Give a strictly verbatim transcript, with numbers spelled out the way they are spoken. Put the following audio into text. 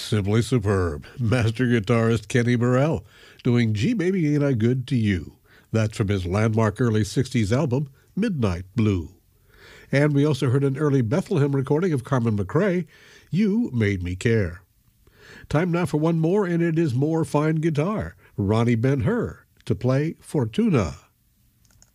Simply superb. Master guitarist Kenny Burrell doing Gee Baby Ain't I Good to You. That's from his landmark early sixties album, Midnight Blue. And we also heard an early Bethlehem recording of Carmen McRae, You Made Me Care. Time now for one more, and it is more fine guitar. Ronnie Ben-Hur to play Fortuna.